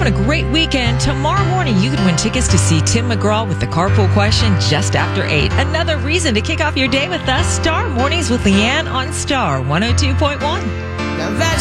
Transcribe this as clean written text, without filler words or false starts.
a great weekend. Tomorrow morning, you can win tickets to see Tim McGraw with the Carpool Question just after 8. Another reason to kick off your day with us. Star Mornings with Leanne on Star 102.1. Now that's